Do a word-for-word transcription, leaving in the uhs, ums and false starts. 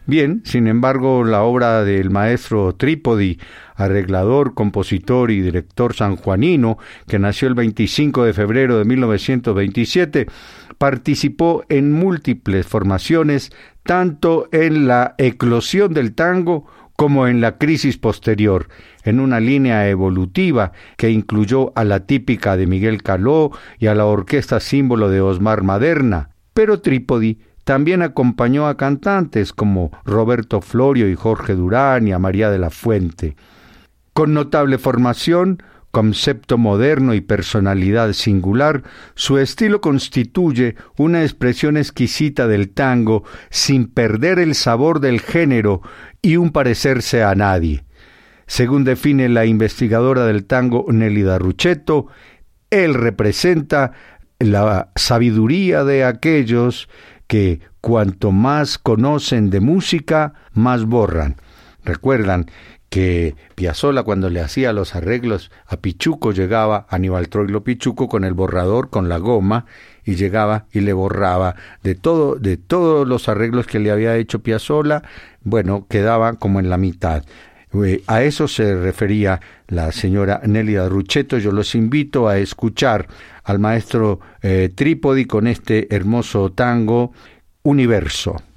Bien, sin embargo, la obra del maestro Trípodi, arreglador, compositor y director sanjuanino, que nació el veinticinco de febrero de mil novecientos veintisiete, participó en múltiples formaciones, tanto en la eclosión del tango como en la crisis posterior, en una línea evolutiva que incluyó a la típica de Miguel Caló y a la orquesta símbolo de Osmar Maderna. Pero Trípodi también acompañó a cantantes como Roberto Florio y Jorge Durán y a María de la Fuente. Con notable formación, concepto moderno y personalidad singular, su estilo constituye una expresión exquisita del tango sin perder el sabor del género y un parecerse a nadie. Según define la investigadora del tango Nélida Ruchetto, él representa la sabiduría de aquellos que cuanto más conocen de música, más borran. Recuerdan que Piazzolla, cuando le hacía los arreglos a Pichuco, llegaba Aníbal Troilo Pichuco con el borrador, con la goma, y llegaba y le borraba de todo, de todos los arreglos que le había hecho Piazzolla, bueno, quedaba como en la mitad. A eso se refería la señora Nélida Ruchetto. Yo los invito a escuchar al maestro eh, Trípodi con este hermoso tango, Universo.